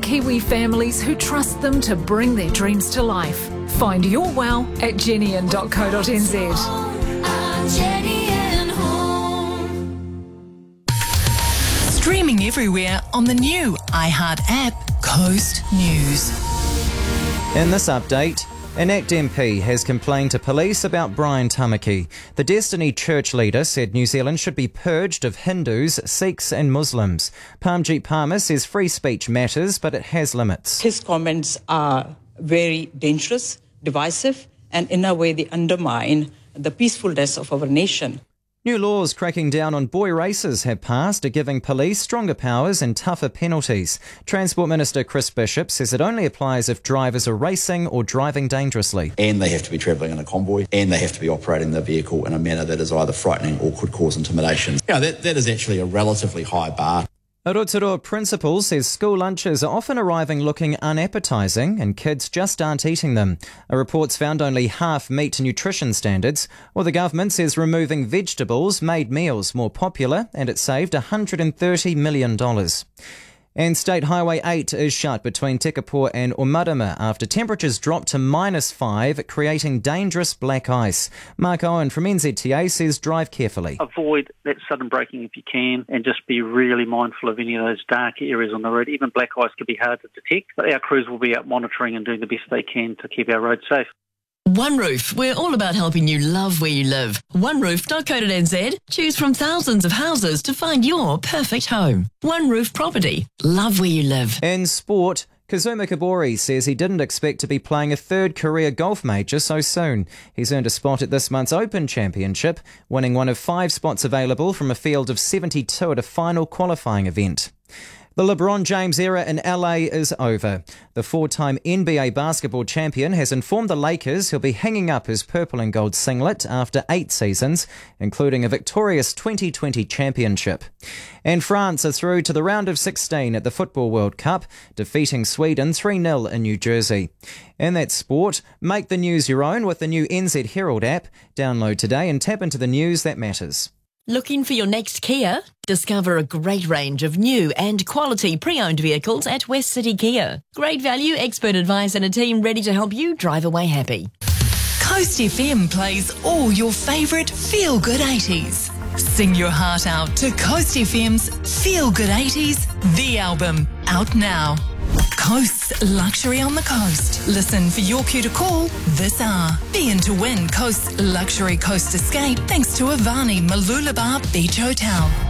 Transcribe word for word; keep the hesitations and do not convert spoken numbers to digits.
Kiwi families who trust them to bring their dreams to life. Find your wow at genuine dot co dot n z. Streaming everywhere on the new iHeart app, Coast News. In this update, an ACT M P has complained to police about Brian Tamaki. The Destiny Church leader said New Zealand should be purged of Hindus, Sikhs and Muslims. Parmjeet Parmar says free speech matters, but it has limits. His comments are very dangerous, divisive, and in a way they undermine the peacefulness of our nation. New laws cracking down on boy races have passed, giving police stronger powers and tougher penalties. Transport Minister Chris Bishop says it only applies if drivers are racing or driving dangerously. And they have to be travelling in a convoy, and they have to be operating the vehicle in a manner that is either frightening or could cause intimidation. You know, that, that is actually a relatively high bar. A Rotorua principal says school lunches are often arriving looking unappetising and kids just aren't eating them. A report's found only half meet nutrition standards, while the government says removing vegetables made meals more popular and it saved one hundred thirty million dollars. And State Highway eight is shut between Tekapō and Omarama after temperatures dropped to minus five, creating dangerous black ice. Mark Owen from N Z T A says drive carefully. Avoid that sudden braking if you can, and just be really mindful of any of those dark areas on the road. Even black ice can be hard to detect, but our crews will be out monitoring and doing the best they can to keep our roads safe. One Roof, we're all about helping you love where you live. one roof dot co dot n z. Choose from thousands of houses to find your perfect home. One Roof Property. Love where you live. In sport, Kazuma Kibori says he didn't expect to be playing a third career golf major so soon. He's earned a spot at this month's Open Championship, winning one of five spots available from a field of seventy-two at a final qualifying event. The LeBron James era in L A is over. The four-time N B A basketball champion has informed the Lakers he'll be hanging up his purple and gold singlet after eight seasons, including a victorious twenty twenty championship. And France are through to the round of sixteen at the Football World Cup, defeating Sweden three nil in New Jersey. In that sport, make the news your own with the new N Z Herald app. Download today and tap into the news that matters. Looking for your next Kia? Discover a great range of new and quality pre-owned vehicles at West City Kia. Great value, expert advice and a team ready to help you drive away happy. Coast F M plays all your favourite feel-good eighties. Sing your heart out to Coast F M's Feel Good eighties, the album, out now. Coast's Luxury on the Coast. Listen for your cue to call this hour. Be in to win Coast's Luxury Coast Escape thanks to Avani Mooloolaba Beach Hotel.